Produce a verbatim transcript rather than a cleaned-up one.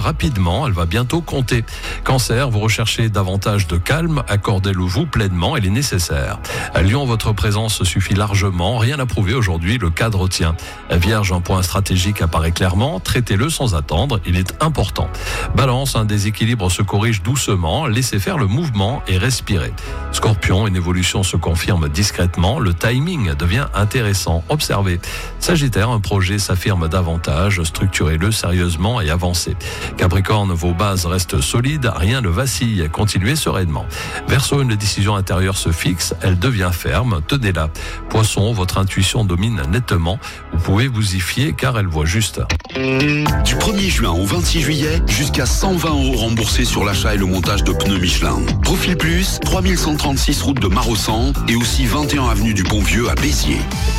rapidement, elle va bientôt compter. Cancer, vous recherchez davantage de calme, accordez-le-vous pleinement, il est nécessaire. À Lion, votre présence suffit largement, rien à prouver aujourd'hui, le cadre tient. Vierge, un point stratégique apparaît clairement, traitez-le sans attendre, il est important. Balance, un déséquilibre se corrige doucement, laissez faire le mouvement et respirez. Scorpion, une évolution se confirme discrètement, le timing devient intéressant, observez. Sagittaire, un projet s'affirme davantage, structurez-le sérieusement et avancez. Capricorne, vos bases restent solides, rien ne vacille, continuez sereinement. Verseau, une décision intérieure se fixe, elle devient ferme, tenez-la. Poisson, votre intuition domine nettement, vous pouvez vous y fier car elle voit juste. Du premier juin au vingt-six juillet, jusqu'à cent vingt euros remboursés sur l'achat et le montage de pneus Michelin. Profil Plus, trois mille cent trente-six route de Marossan et aussi vingt et un avenue du Pont-Vieux à Béziers.